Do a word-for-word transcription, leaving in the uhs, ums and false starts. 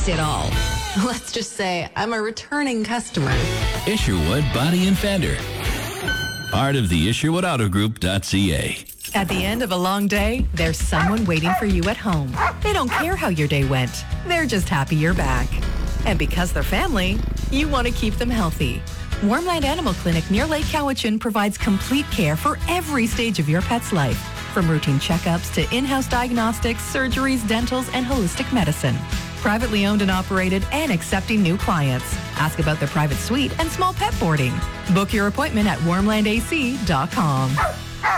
fix it all. Let's just say I'm a returning customer. Isherwood Body and Fender. Part of the Isherwood Auto Group dot C A. At the end of a long day, there's someone waiting for you at home. They don't care how your day went. They're just happy you're back. And because they're family, you want to keep them healthy. Wormland Animal Clinic near Lake Cowichan provides complete care for every stage of your pet's life, from routine checkups to in-house diagnostics, surgeries, dentals, and holistic medicine. Privately owned and operated and accepting new clients. Ask about their private suite and small pet boarding. Book your appointment at wormland A C dot com.